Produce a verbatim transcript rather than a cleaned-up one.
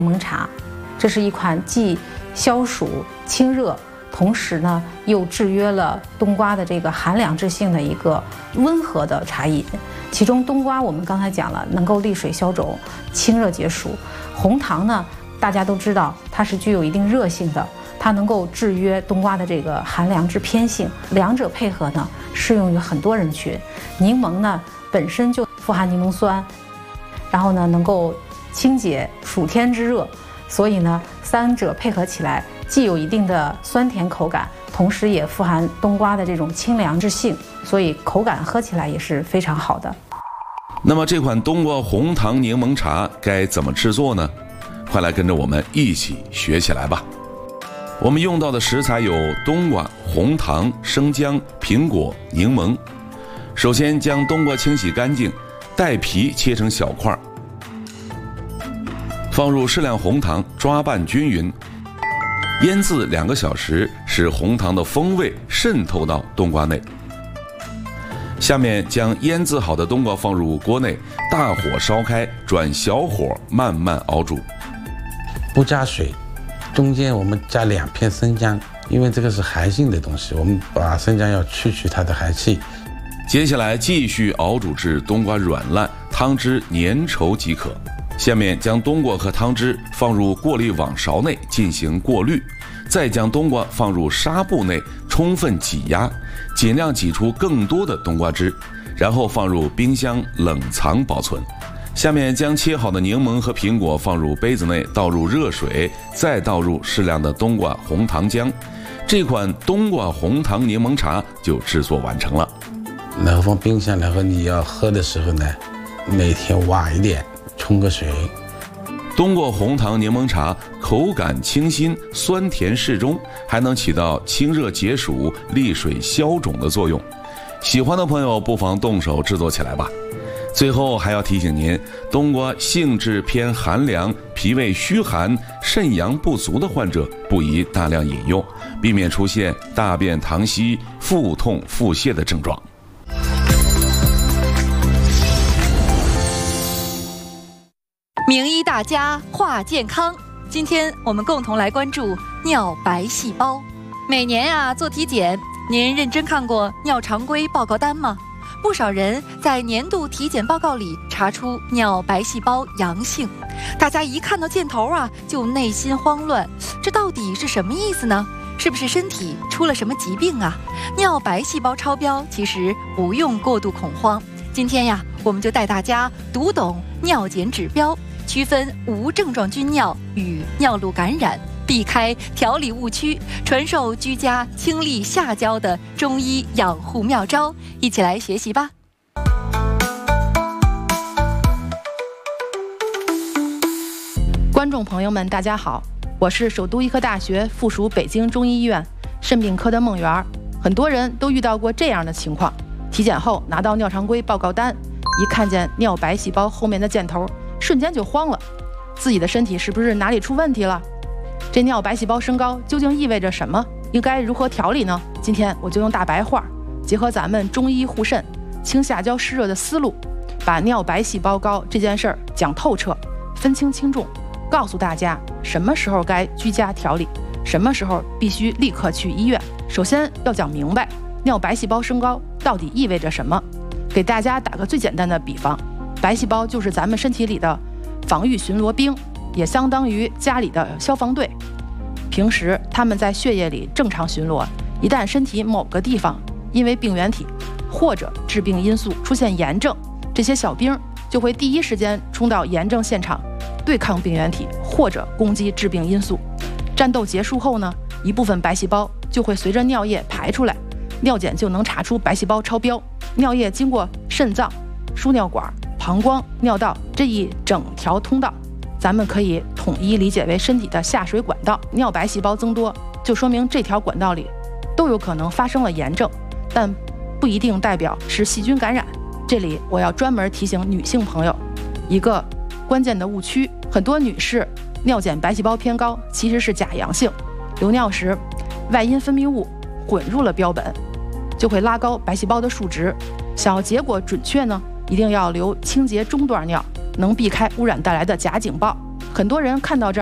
檬茶，这是一款既消暑清热，同时呢又制约了冬瓜的这个寒凉之性的一个温和的茶饮。其中冬瓜我们刚才讲了，能够利水消肿、清热解暑；红糖呢，大家都知道它是具有一定热性的，它能够制约冬瓜的这个寒凉之偏性。两者配合呢，适用于很多人群。柠檬呢本身就富含柠檬酸，然后呢能够清解暑天之热，所以呢三者配合起来，既有一定的酸甜口感，同时也富含冬瓜的这种清凉之性，所以口感喝起来也是非常好的。 那么这款冬瓜红糖柠檬茶该怎么制作呢？快来跟着我们一起学起来吧。我们用到的食材有冬瓜、红糖、生姜、苹果、柠檬。首先将冬瓜清洗干净，带皮切成小块，放入适量红糖，抓拌均匀，腌制两个小时，使红糖的风味渗透到冬瓜内。下面将腌制好的冬瓜放入锅内，大火烧开，转小火慢慢熬煮。 不加水，中间我们加两片生姜，因为这个是寒性的东西，我们把生姜要去去它的寒气。 接下来继续熬煮至冬瓜软烂，汤汁粘稠即可。下面将冬瓜和汤汁放入过滤网勺内进行过滤，再将冬瓜放入纱布内充分挤压，尽量挤出更多的冬瓜汁，然后放入冰箱冷藏保存。下面将切好的柠檬和苹果放入杯子内，倒入热水，再倒入适量的冬瓜红糖浆，这款冬瓜红糖柠檬茶就制作完成了。 然后放冰箱，然后你要喝的时候呢，每天晚一点冲个水。 冬瓜红糖柠檬茶口感清新，酸甜适中，还能起到清热解暑、利水消肿的作用。喜欢的朋友不妨动手制作起来吧。最后还要提醒您，冬瓜性质偏寒凉，脾胃虚寒、肾阳不足的患者不宜大量饮用，避免出现大便溏稀、腹痛、腹泻的症状。 名医大家话健康，今天我们共同来关注尿白细胞。每年啊做体检，您认真看过尿常规报告单吗？不少人在年度体检报告里查出尿白细胞阳性，大家一看到箭头啊就内心慌乱，这到底是什么意思呢？是不是身体出了什么疾病啊？尿白细胞超标其实不用过度恐慌，今天呀我们就带大家读懂尿检指标，区分无症状菌尿与尿路感染，避开调理误区，传授居家清利下焦的中医养护妙招，一起来学习吧。 观众朋友们大家好，我是首都医科大学附属北京中医医院肾病科的孟媛。很多人都遇到过这样的情况，体检后拿到尿常规报告单，一看见尿白细胞后面的箭头，瞬间就慌了，自己的身体是不是哪里出问题了？这尿白细胞升高究竟意味着什么？应该如何调理呢？今天我就用大白话，结合咱们中医护肾、清下焦湿热的思路，把尿白细胞高这件事儿讲透彻，分清轻重，告诉大家什么时候该居家调理，什么时候必须立刻去医院。首先要讲明白尿白细胞升高到底意味着什么。给大家打个最简单的比方，白细胞就是咱们身体里的防御巡逻兵，也相当于家里的消防队。平时他们在血液里正常巡逻，一旦身体某个地方因为病原体或者致病因素出现炎症，这些小兵就会第一时间冲到炎症现场，对抗病原体或者攻击致病因素。战斗结束后呢，一部分白细胞就会随着尿液排出来，尿检就能查出白细胞超标。尿液经过肾脏、输尿管、膀胱、尿道这一整条通道，咱们可以统一理解为身体的下水管道。尿白细胞增多，就说明这条管道里都有可能发生了炎症，但不一定代表是细菌感染。这里我要专门提醒女性朋友一个关键的误区，很多女士尿检白细胞偏高，其实是假阳性。流尿时，外阴分泌物混入了标本，就会拉高白细胞的数值。想要结果准确呢，一定要流清洁中段尿，能避开污染带来的假警报。 很多人看到这儿